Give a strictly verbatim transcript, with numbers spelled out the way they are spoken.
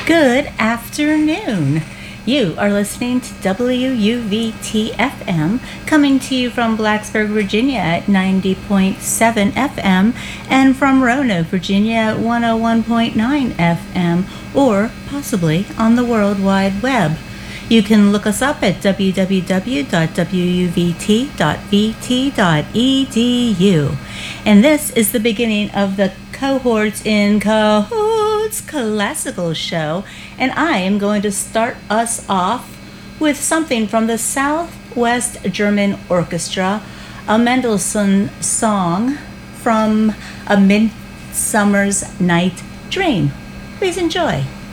Good afternoon. You are listening to W U V T F M, coming to you from Blacksburg, Virginia at ninety point seven F M, and from Roanoke, Virginia at one oh one point nine F M, or possibly on the World Wide Web. You can look us up at w w w dot w u v t dot v t dot e d u. And this is the beginning of the Cohorts in Cahoots Classical Show, and I am going to start us off with something from the Southwest German Orchestra, a Mendelssohn song from A Midsummer's Night Dream. Please enjoy.